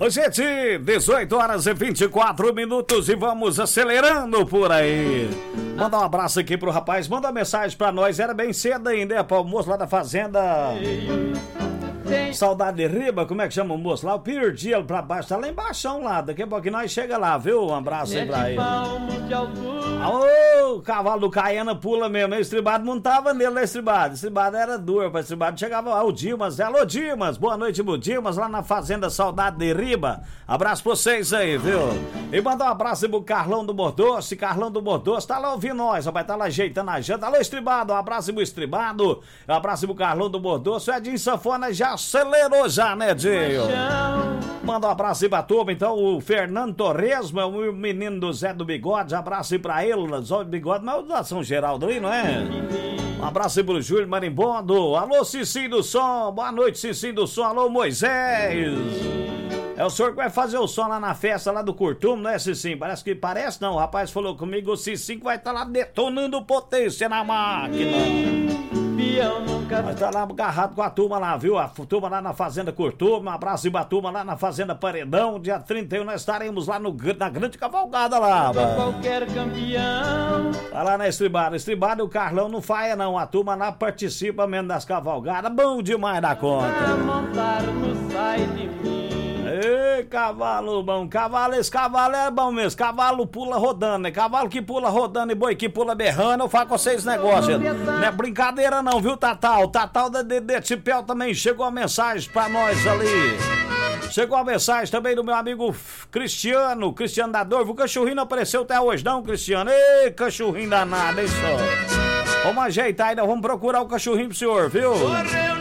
Ô, gente, 18 horas e 24 minutos e vamos acelerando por aí. Manda um abraço aqui pro rapaz, manda uma mensagem pra nós, era bem cedo ainda, pro almoço lá da fazenda. Saudade de Riba, como é que chama o moço lá? Eu perdi ele pra baixo, tá lá embaixo lá, daqui a pouquinho nós chega lá, viu? Um abraço aí pra ele. Ô, o cavalo do Caiana pula mesmo, o estribado não tava nele, né, estribado era duro, pra estribado chegava lá, o Dimas, alô Dimas, boa noite, meu Dimas, lá na fazenda Saudade de Riba, abraço pra vocês aí, viu? E mandar um abraço aí pro Carlão do Mordoce, tá lá ouvindo nós, rapaz, tá lá ajeitando a janta, alô estribado, um abraço pro estribado, um abraço pro Carlão do Mordoce, o Edinho Sanfona já acelerou já, né, Dinho? Manda um abraço aí pra turma, então, o Fernando Torresmo, é o menino do Zé do Bigode, abraço aí pra ele, Zé do Bigode, mas é o da São Geraldo aí, não é? Um abraço aí pro Júlio Marimbondo, alô Cicinho do Som, boa noite Cicinho do Som, alô Moisés. É o senhor que vai fazer o som lá na festa lá do Curtume, não é, Cicinho? Parece não, o rapaz falou comigo, o Cicinho vai estar lá detonando potência na máquina. Vai estar lá agarrado com a turma lá, viu? A turma lá na Fazenda Curtume, um abraço pra turma lá na Fazenda Paredão, dia 31 nós estaremos lá na grande cavalgada lá. Qualquer campeão. Vai lá na Estribada e o Carlão não faia não, a turma lá participa mesmo das cavalgadas, bom demais da conta. Montar no sai de mim. Ei, cavalo bom, esse cavalo é bom mesmo, cavalo pula rodando, né? Cavalo que pula rodando e boi que pula berrando, eu falo com vocês negócios. Não é brincadeira não, viu, Tatal? Tatal da Dedê Tipel também chegou a mensagem pra nós ali. Chegou a mensagem também do meu amigo Cristiano Dador, o cachorrinho não apareceu até hoje não, Cristiano. Ei, cachorrinho danado, hein, só. Vamos ajeitar ainda, vamos procurar o cachorrinho pro senhor, viu?